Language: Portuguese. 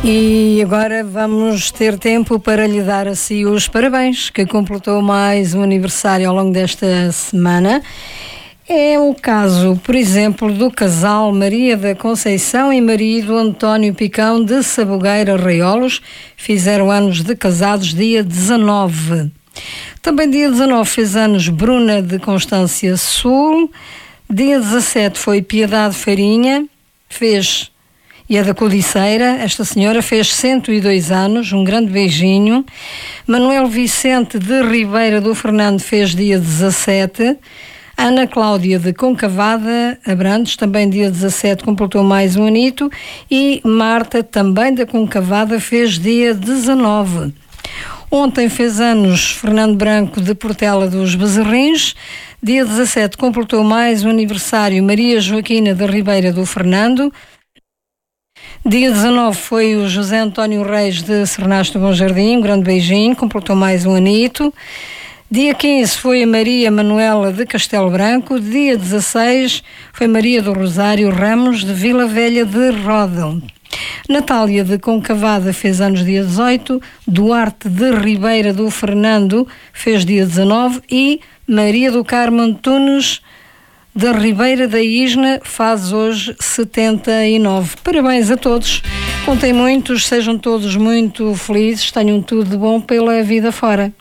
E agora vamos ter tempo para lhe dar a si os parabéns, que completou mais um aniversário ao longo desta semana. É o caso, por exemplo, do casal Maria da Conceição e marido António Picão de Sabugueira, Arraiolos. Fizeram anos de casados dia 19. Também dia 19 fez anos Bruna de Constância Sul. Dia 17 foi Piedade Farinha, e é da Codiceira. Esta senhora fez 102 anos, um grande beijinho. Manuel Vicente de Ribeira do Fernando fez dia 17. Ana Cláudia de Concavada, Abrantes, também dia 17, completou mais um anito. E Marta, também da Concavada, fez dia 19. Ontem fez anos Fernando Branco de Portela dos Bezerrins. Dia 17 completou mais um aniversário Maria Joaquina da Ribeira do Fernando. Dia 19 foi o José António Reis de Sernasto do Bom Jardim, um grande beijinho, completou mais um anito. Dia 15 foi a Maria Manuela de Castelo Branco. Dia 16 foi Maria do Rosário Ramos de Vila Velha de Roda. Natália de Concavada fez anos dia 18. Duarte de Ribeira do Fernando fez dia 19. E Maria do Carmo Antunes da Ribeira da Isna faz hoje 79. Parabéns a todos. Contem muitos, sejam todos muito felizes, tenham tudo de bom pela vida fora.